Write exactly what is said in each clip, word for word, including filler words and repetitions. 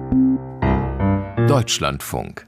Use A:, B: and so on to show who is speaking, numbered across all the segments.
A: Deutschlandfunk.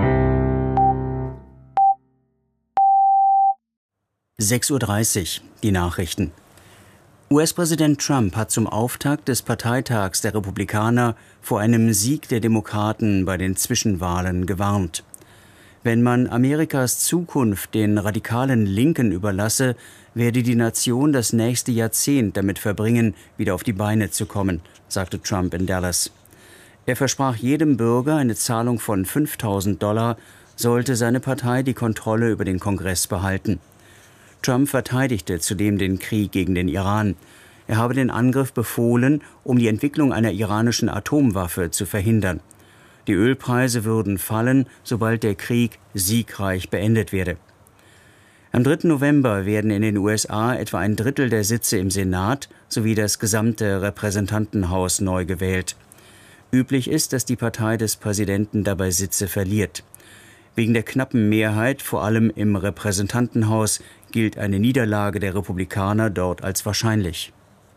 B: sechs Uhr dreißig, die Nachrichten. U S-Präsident Trump hat zum Auftakt des Parteitags der Republikaner vor einem Sieg der Demokraten bei den Zwischenwahlen gewarnt. Wenn man Amerikas Zukunft den radikalen Linken überlasse, werde die Nation das nächste Jahrzehnt damit verbringen, wieder auf die Beine zu kommen, sagte Trump in Dallas. Er versprach jedem Bürger eine Zahlung von fünftausend Dollar, sollte seine Partei die Kontrolle über den Kongress behalten. Trump verteidigte zudem den Krieg gegen den Iran. Er habe den Angriff befohlen, um die Entwicklung einer iranischen Atomwaffe zu verhindern. Die Ölpreise würden fallen, sobald der Krieg siegreich beendet werde. Am dritten November werden in den U S A etwa ein Drittel der Sitze im Senat sowie das gesamte Repräsentantenhaus neu gewählt. Üblich ist, dass die Partei des Präsidenten dabei Sitze verliert. Wegen der knappen Mehrheit, vor allem im Repräsentantenhaus, gilt eine Niederlage der Republikaner dort als wahrscheinlich.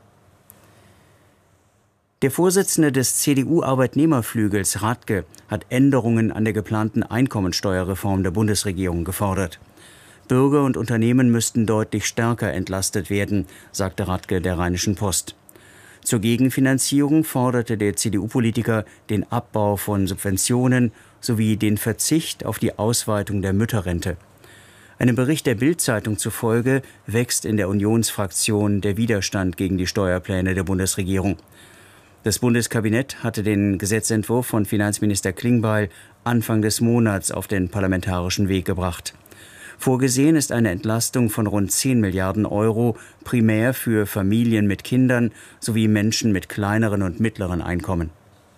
B: Der Vorsitzende des C D U-Arbeitnehmerflügels Radke hat Änderungen an der geplanten Einkommensteuerreform der Bundesregierung gefordert. Bürger und Unternehmen müssten deutlich stärker entlastet werden, sagte Radke der Rheinischen Post. Zur Gegenfinanzierung forderte der C D U-Politiker den Abbau von Subventionen sowie den Verzicht auf die Ausweitung der Mütterrente. Einem Bericht der Bild-Zeitung zufolge wächst in der Unionsfraktion der Widerstand gegen die Steuerpläne der Bundesregierung. Das Bundeskabinett hatte den Gesetzentwurf von Finanzminister Klingbeil Anfang des Monats auf den parlamentarischen Weg gebracht. Vorgesehen ist eine Entlastung von rund zehn Milliarden Euro, primär für Familien mit Kindern sowie Menschen mit kleineren und mittleren Einkommen.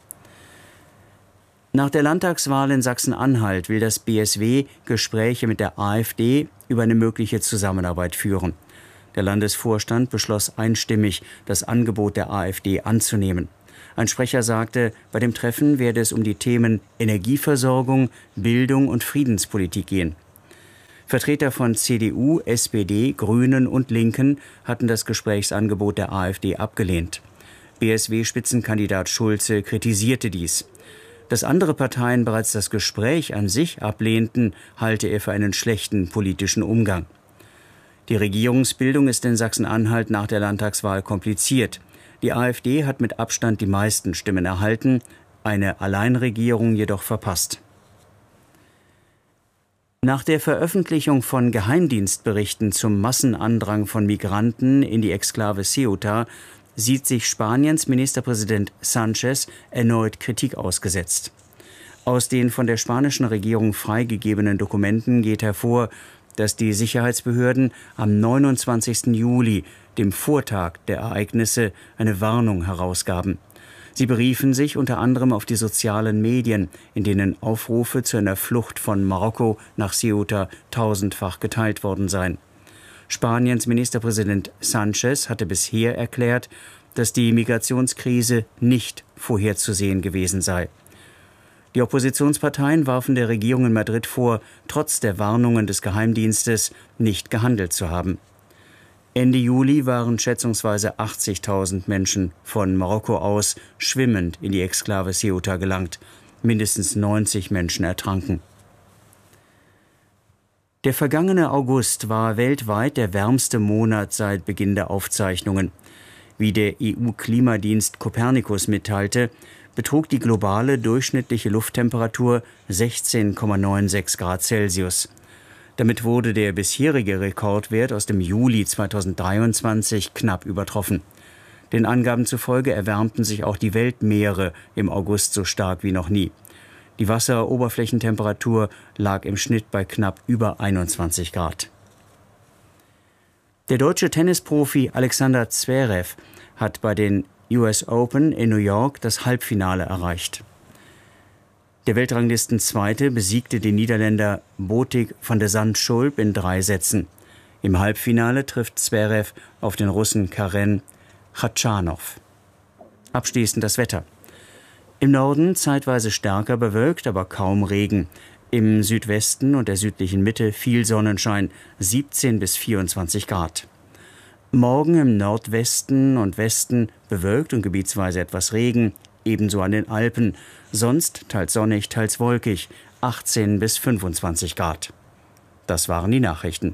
B: Nach der Landtagswahl in Sachsen-Anhalt will das B S W Gespräche mit der AfD über eine mögliche Zusammenarbeit führen. Der Landesvorstand beschloss einstimmig, das Angebot der AfD anzunehmen. Ein Sprecher sagte, bei dem Treffen werde es um die Themen Energieversorgung, Bildung und Friedenspolitik gehen. Vertreter von C D U, S P D, Grünen und Linken hatten das Gesprächsangebot der AfD abgelehnt. B S W-Spitzenkandidat Schulze kritisierte dies. Dass andere Parteien bereits das Gespräch an sich ablehnten, halte er für einen schlechten politischen Umgang. Die Regierungsbildung ist in Sachsen-Anhalt nach der Landtagswahl kompliziert. Die AfD hat mit Abstand die meisten Stimmen erhalten, eine Alleinregierung jedoch verpasst. Nach der Veröffentlichung von Geheimdienstberichten zum Massenandrang von Migranten in die Exklave Ceuta sieht sich Spaniens Ministerpräsident Sánchez erneut Kritik ausgesetzt. Aus den von der spanischen Regierung freigegebenen Dokumenten geht hervor, dass die Sicherheitsbehörden am neunundzwanzigsten Juli, dem Vortag der Ereignisse, eine Warnung herausgaben. Sie beriefen sich unter anderem auf die sozialen Medien, in denen Aufrufe zu einer Flucht von Marokko nach Ceuta tausendfach geteilt worden seien. Spaniens Ministerpräsident Sánchez hatte bisher erklärt, dass die Migrationskrise nicht vorherzusehen gewesen sei. Die Oppositionsparteien warfen der Regierung in Madrid vor, trotz der Warnungen des Geheimdienstes nicht gehandelt zu haben. Ende Juli waren schätzungsweise achtzigtausend Menschen von Marokko aus schwimmend in die Exklave Ceuta gelangt. Mindestens neunzig Menschen ertranken. Der vergangene August war weltweit der wärmste Monat seit Beginn der Aufzeichnungen. Wie der E U-Klimadienst Copernicus mitteilte, betrug die globale durchschnittliche Lufttemperatur sechzehn Komma sechsundneunzig Grad Celsius. Damit wurde der bisherige Rekordwert aus dem Juli zweitausenddreiundzwanzig knapp übertroffen. Den Angaben zufolge erwärmten sich auch die Weltmeere im August so stark wie noch nie. Die Wasseroberflächentemperatur lag im Schnitt bei knapp über einundzwanzig Grad. Der deutsche Tennisprofi Alexander Zverev hat bei den U S Open in New York das Halbfinale erreicht. Der Weltranglistenzweite besiegte den Niederländer Botic van de Zandschulp in drei Sätzen. Im Halbfinale trifft Zverev auf den Russen Karen Khachanov. Abschließend das Wetter. Im Norden zeitweise stärker bewölkt, aber kaum Regen. Im Südwesten und der südlichen Mitte viel Sonnenschein, siebzehn bis vierundzwanzig Grad. Morgen im Nordwesten und Westen bewölkt und gebietsweise etwas Regen, ebenso an den Alpen. Sonst teils sonnig, teils wolkig, achtzehn bis fünfundzwanzig Grad. Das waren die Nachrichten.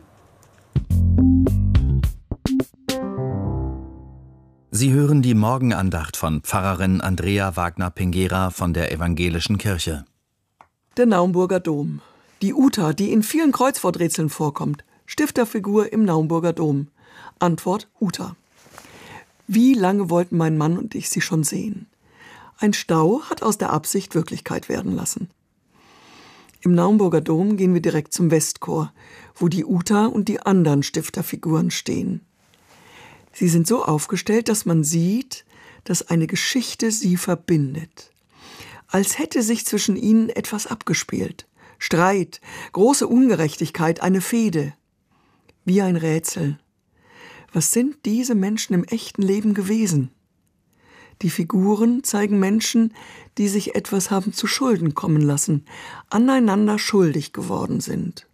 A: Sie hören die Morgenandacht von Pfarrerin Andrea Wagner-Pengera von der Evangelischen Kirche.
C: Der Naumburger Dom. Die Uta, die in vielen Kreuzworträtseln vorkommt. Stifterfigur im Naumburger Dom. Antwort: Uta. Wie lange wollten mein Mann und ich sie schon sehen? Ein Stau hat aus der Absicht Wirklichkeit werden lassen. Im Naumburger Dom gehen wir direkt zum Westchor, wo die Uta und die anderen Stifterfiguren stehen. Sie sind so aufgestellt, dass man sieht, dass eine Geschichte sie verbindet. Als hätte sich zwischen ihnen etwas abgespielt. Streit, große Ungerechtigkeit, eine Fehde. Wie ein Rätsel. Was sind diese Menschen im echten Leben gewesen? Die Figuren zeigen Menschen, die sich etwas haben zu Schulden kommen lassen, aneinander schuldig geworden sind.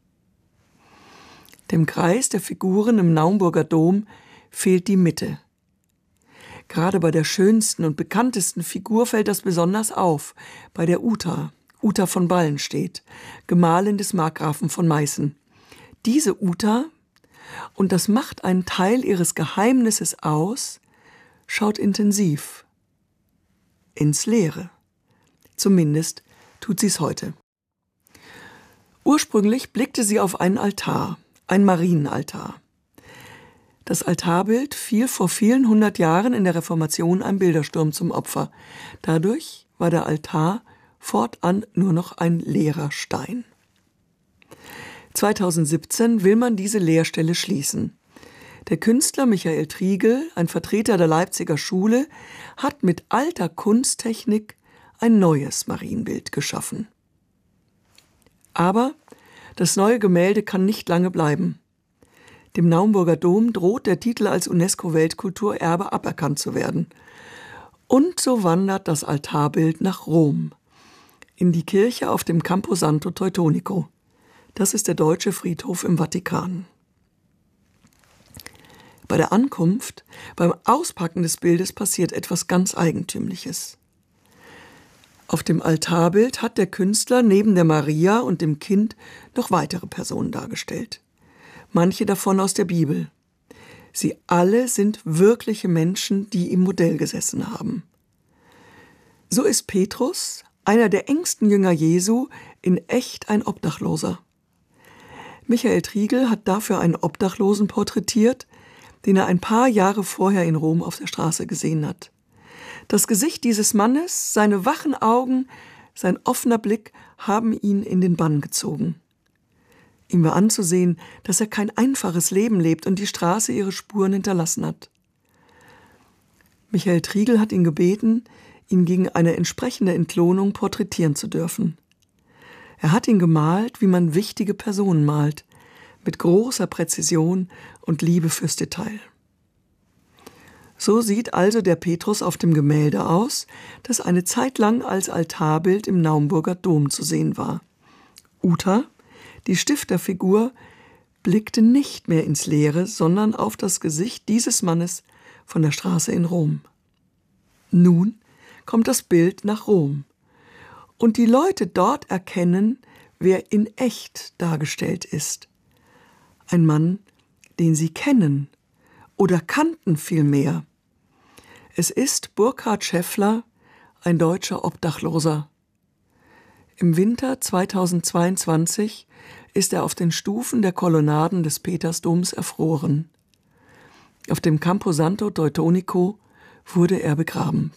C: Dem Kreis der Figuren im Naumburger Dom fehlt die Mitte. Gerade bei der schönsten und bekanntesten Figur fällt das besonders auf, bei der Uta, Uta von Ballenstedt, Gemahlin des Markgrafen von Meißen. Diese Uta, und das macht einen Teil ihres Geheimnisses aus, schaut intensiv ins Leere. Zumindest tut sie es heute. Ursprünglich blickte sie auf einen Altar, ein Marienaltar. Das Altarbild fiel vor vielen hundert Jahren in der Reformation einem Bildersturm zum Opfer. Dadurch war der Altar fortan nur noch ein leerer Stein. zweitausendsiebzehn will man diese Leerstelle schließen. Der Künstler Michael Triegel, ein Vertreter der Leipziger Schule, hat mit alter Kunsttechnik ein neues Marienbild geschaffen. Aber das neue Gemälde kann nicht lange bleiben. Dem Naumburger Dom droht der Titel als UNESCO-Weltkulturerbe aberkannt zu werden. Und so wandert das Altarbild nach Rom, in die Kirche auf dem Camposanto Teutonico. Das ist der deutsche Friedhof im Vatikan. Bei der Ankunft, beim Auspacken des Bildes passiert etwas ganz Eigentümliches. Auf dem Altarbild hat der Künstler neben der Maria und dem Kind noch weitere Personen dargestellt. Manche davon aus der Bibel. Sie alle sind wirkliche Menschen, die im Modell gesessen haben. So ist Petrus, einer der engsten Jünger Jesu, in echt ein Obdachloser. Michael Triegel hat dafür einen Obdachlosen porträtiert, den er ein paar Jahre vorher in Rom auf der Straße gesehen hat. Das Gesicht dieses Mannes, seine wachen Augen, sein offener Blick haben ihn in den Bann gezogen. Ihm war anzusehen, dass er kein einfaches Leben lebt und die Straße ihre Spuren hinterlassen hat. Michael Triegel hat ihn gebeten, ihn gegen eine entsprechende Entlohnung porträtieren zu dürfen. Er hat ihn gemalt, wie man wichtige Personen malt, mit großer Präzision und Liebe fürs Detail. So sieht also der Petrus auf dem Gemälde aus, das eine Zeit lang als Altarbild im Naumburger Dom zu sehen war. Uta, die Stifterfigur, blickte nicht mehr ins Leere, sondern auf das Gesicht dieses Mannes von der Straße in Rom. Nun kommt das Bild nach Rom. Und die Leute dort erkennen, wer in echt dargestellt ist. Ein Mann, den sie kennen oder kannten vielmehr. Es ist Burkhard Schäffler, ein deutscher Obdachloser. Im Winter zweitausendzweiundzwanzig ist er auf den Stufen der Kolonnaden des Petersdoms erfroren. Auf dem Camposanto Teutonico wurde er begraben.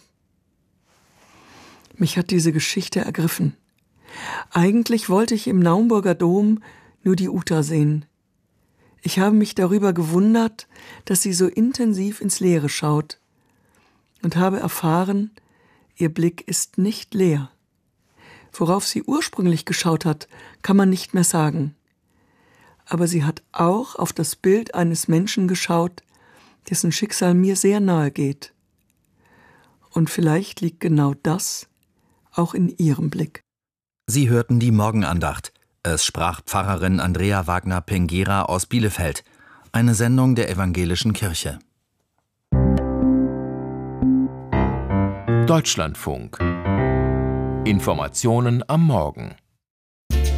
C: Mich hat diese Geschichte ergriffen. Eigentlich wollte ich im Naumburger Dom nur die Uta sehen. Ich habe mich darüber gewundert, dass sie so intensiv ins Leere schaut und habe erfahren, ihr Blick ist nicht leer. Worauf sie ursprünglich geschaut hat, kann man nicht mehr sagen. Aber sie hat auch auf das Bild eines Menschen geschaut, dessen Schicksal mir sehr nahe geht. Und vielleicht liegt genau das auch in ihrem Blick.
A: Sie hörten die Morgenandacht. Es sprach Pfarrerin Andrea Wagner-Pengera aus Bielefeld. Eine Sendung der Evangelischen Kirche.
D: Deutschlandfunk. Informationen am Morgen.